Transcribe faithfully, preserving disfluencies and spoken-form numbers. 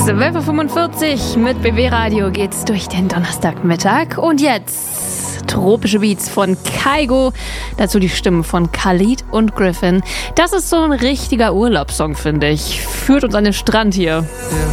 zwölf Uhr fünfundvierzig mit B W Radio geht's durch den Donnerstagmittag. Und jetzt tropische Beats von Kygo, dazu die Stimmen von Khalid und Griffin. Das ist so ein richtiger Urlaubssong, finde ich. Führt uns an den Strand hier. Der